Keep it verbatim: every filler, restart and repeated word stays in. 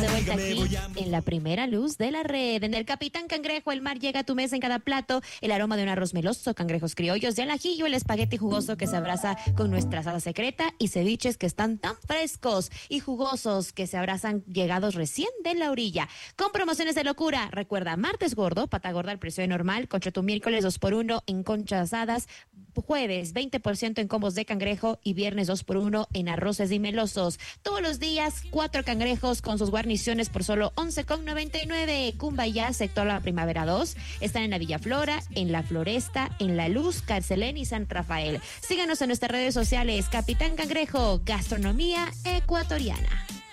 de vuelta aquí en la primera luz de la red. En el Capitán Cangrejo, el mar llega a tu mesa en cada plato. El aroma de un arroz meloso, cangrejos criollos de al ajillo, el espagueti jugoso que se abraza con nuestra salsa secreta y ceviches que están tan frescos y jugosos que se abrazan llegados recién de la orilla. Con promociones de locura. Recuerda, martes gordo, pata gorda al precio de normal, concha tu miércoles dos por uno en conchas asadas, jueves veinte por ciento en combos de cangrejo y viernes dos por uno en arroces y melosos. Todos los días, cuatro cangrejos con sus guarniciones por solo once con noventa y nueve. Cumbaya, sector La Primavera dos. Están en la Villa Flora, en La Floresta, en La Luz, Carcelén y San Rafael. Síganos en nuestras redes sociales. Capitán Cangrejo, gastronomía ecuatoriana.